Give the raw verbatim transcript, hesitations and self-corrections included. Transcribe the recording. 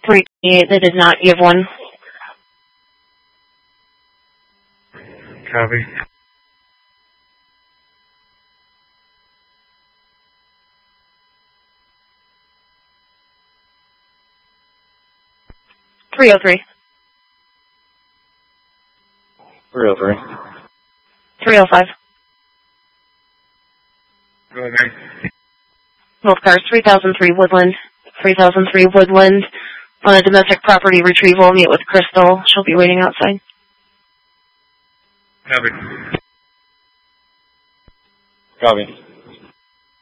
three twenty-eight, they did not give one. Copy. three oh three. three oh three. three oh five. Go ahead. Both cars, three thousand three Woodland. three thousand three Woodland. On a domestic property retrieval, meet with Crystal. She'll be waiting outside. Copy. Copy.